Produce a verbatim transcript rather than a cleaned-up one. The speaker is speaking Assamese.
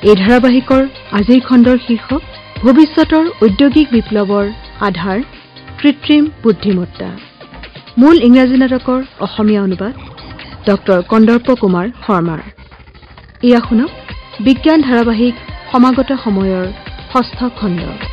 এই ধাৰাবাহিকৰ আজিৰ খণ্ডৰ শীৰ্ষক ভৱিষ্যতৰ ঔদ্যোগিক বিপ্লৱৰ আধাৰ কৃত্ৰিম বুদ্ধিমত্তা। মূল ইংৰাজী নাটকৰ অসমীয়া অনুবাদ ডক্টৰ কন্দৰ্প কুমাৰ শৰ্মাৰ। এয়া শুনক বিজ্ঞান ধাৰাবাহিক সমাগত সময়ৰ ষষ্ঠ খণ্ড।